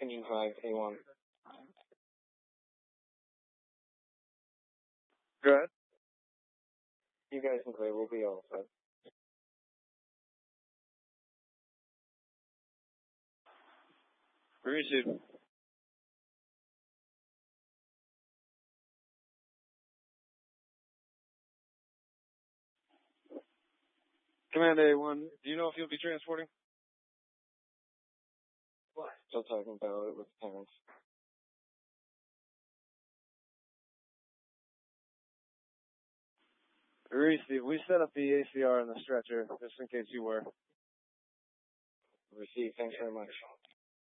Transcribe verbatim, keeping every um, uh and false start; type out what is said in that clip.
Engine five, A one. Good. You guys can clear, we'll be all set. Receive. Command A one, do you know if you'll be transporting? What? Still talking about it with the parents. Receive. We set up the A C R on the stretcher, just in case you were. Receive, thanks very much.